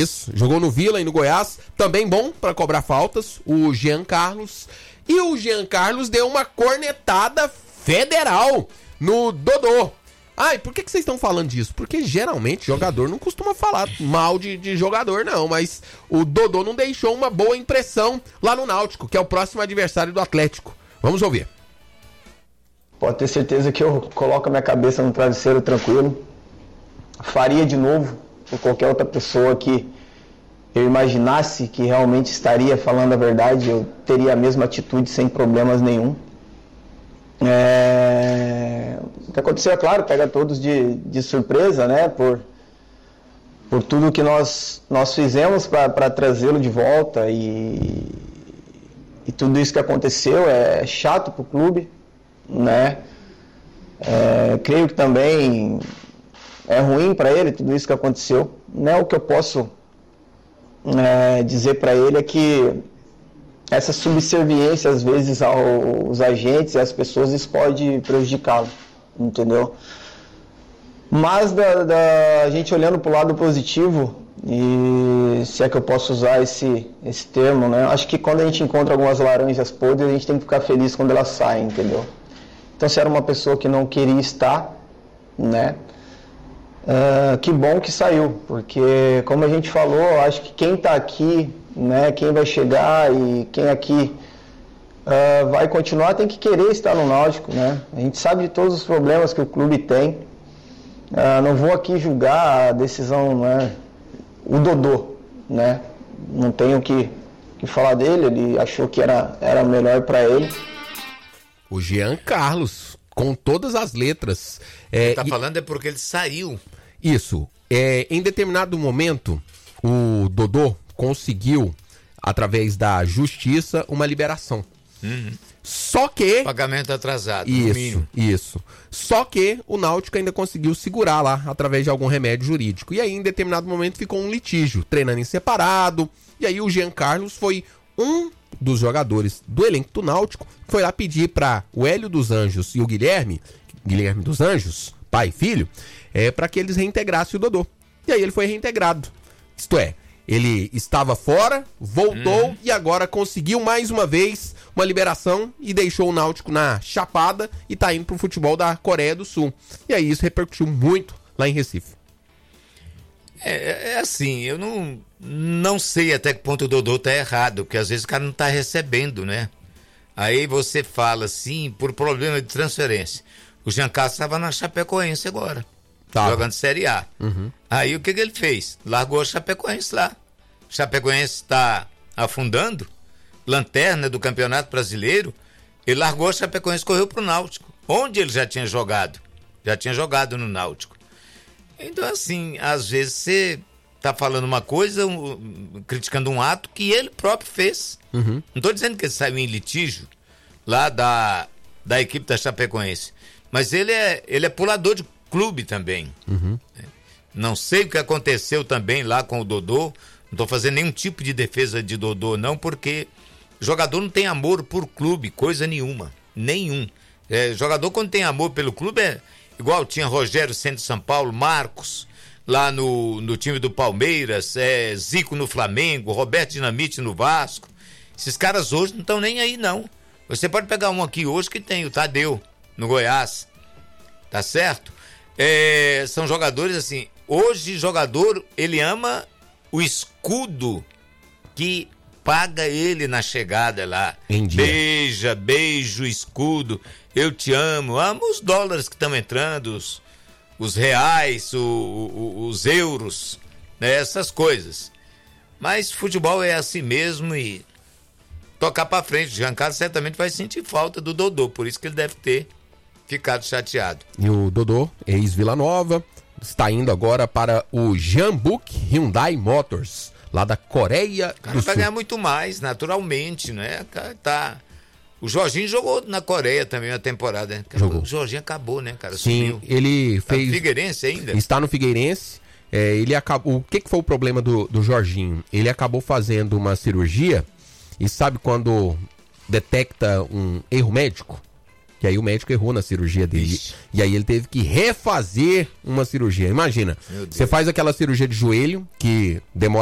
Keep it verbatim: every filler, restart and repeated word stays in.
Isso, jogou no Vila e no Goiás, também bom para cobrar faltas, o Jean Carlos. E o Jean Carlos deu uma cornetada federal no Dodô. Ai, por que, que vocês estão falando disso? Porque geralmente jogador não costuma falar mal de, de jogador, não. Mas o Dodô não deixou uma boa impressão lá no Náutico, que é o próximo adversário do Atlético. Vamos ouvir. Pode ter certeza que eu coloco a minha cabeça no travesseiro tranquilo. Faria de novo por qualquer outra pessoa que eu imaginasse que realmente estaria falando a verdade. Eu teria a mesma atitude sem problemas nenhum. É... O que aconteceu, é claro, pega todos de, de surpresa, né? Por, por tudo que nós, nós fizemos para trazê-lo de volta e, e tudo isso que aconteceu é chato para o clube, né? É, creio que também é ruim para ele tudo isso que aconteceu. Né? O que eu posso é, dizer para ele é que essa subserviência às vezes aos agentes e às pessoas, isso pode prejudicá-lo, entendeu? Mas da, da, a gente olhando para o lado positivo, e se é que eu posso usar esse, esse termo, né? Acho que quando a gente encontra algumas laranjas podres, a gente tem que ficar feliz quando elas saem, entendeu? Então, se era uma pessoa que não queria estar, né? Uh, que bom que saiu, porque como a gente falou, acho que quem está aqui, né, quem vai chegar e quem aqui uh, vai continuar tem que querer estar no Náutico, né? A gente sabe de todos os problemas que o clube tem. Uh, não vou aqui julgar a decisão, né, o Dodô, né? Não tenho que, que falar dele, ele achou que era, era melhor para ele. O Jean Carlos, com todas as letras. É, ele tá e... falando é porque ele saiu. Isso. É, em determinado momento, o Dodô conseguiu, através da justiça, uma liberação. Uhum. Só que... Pagamento atrasado, isso, no mínimo. Isso. Só que o Náutico ainda conseguiu segurar lá, através de algum remédio jurídico. E aí, em determinado momento, ficou um litígio, treinando em separado. E aí, o Jean Carlos foi um dos jogadores do elenco do Náutico, foi lá pedir para o Hélio dos Anjos e o Guilherme, Guilherme dos Anjos, pai e filho, é, para que eles reintegrassem o Dodô. E aí ele foi reintegrado. Isto é, ele estava fora, voltou hum. e agora conseguiu mais uma vez uma liberação e deixou o Náutico na chapada e tá indo pro futebol da Coreia do Sul. E aí isso repercutiu muito lá em Recife. É, é assim, eu não, não sei até que ponto o Dodô tá errado, porque às vezes o cara não tá recebendo, né? Aí você fala assim, por problema de transferência. O Jean Carlos estava na Chapecoense agora, tá. jogando Série A. Uhum. Aí o que, que ele fez? Largou a Chapecoense lá. Chapecoense está afundando, lanterna do Campeonato Brasileiro. Ele largou a Chapecoense e correu pro Náutico, onde ele já tinha jogado. Já tinha jogado no Náutico. Então, assim, às vezes você tá falando uma coisa, um, criticando um ato que ele próprio fez. Uhum. Não tô dizendo que ele saiu em litígio lá da, da equipe da Chapecoense, mas ele é, ele é pulador de clube também. Uhum. Não sei o que aconteceu também lá com o Dodô, não tô fazendo nenhum tipo de defesa de Dodô, não, porque jogador não tem amor por clube, coisa nenhuma, nenhum. É, jogador quando tem amor pelo clube é... Igual tinha Rogério Ceni de São Paulo, Marcos lá no, no time do Palmeiras, é, Zico no Flamengo, Roberto Dinamite no Vasco. Esses caras hoje não estão nem aí, não. Você pode pegar um aqui hoje que tem o Tadeu no Goiás, tá certo? É, são jogadores assim, hoje jogador, ele ama o escudo que paga ele na chegada lá. Beija, beijo, escudo. Eu te amo, amo os dólares que estão entrando, os, os reais, o, o, os euros, né, essas coisas. Mas futebol é assim mesmo e tocar pra frente. O Jean Carlos certamente vai sentir falta do Dodô, por isso que ele deve ter ficado chateado. E o Dodô, ex-Vila Nova, está indo agora para o Jeonbuk Hyundai Motors, lá da Coreia do Sul. O cara vai ganhar muito mais, naturalmente, né? Tá... O Jorginho jogou na Coreia também uma temporada, né? Jogou. O Jorginho acabou, né, cara? Sim, sumiu. Ele fez... Tá no Figueirense ainda? Está no Figueirense. É, ele acabou... O que, que foi o problema do, do Jorginho? Ele acabou fazendo uma cirurgia e sabe quando detecta um erro médico? Que aí o médico errou na cirurgia dele. Ixi. E aí ele teve que refazer uma cirurgia. Imagina, você faz aquela cirurgia de joelho que demora